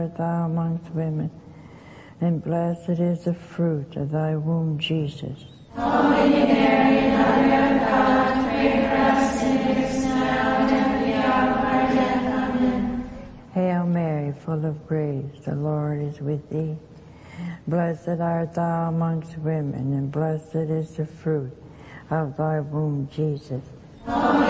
art thou amongst women, and blessed is the fruit of thy womb, Jesus. Holy Mary, Mother of God, pray for us sinners now and at the hour of our death. Amen. Hail Mary, full of grace, the Lord is with thee. Blessed art thou amongst women, and blessed is the fruit of thy womb, Jesus. Holy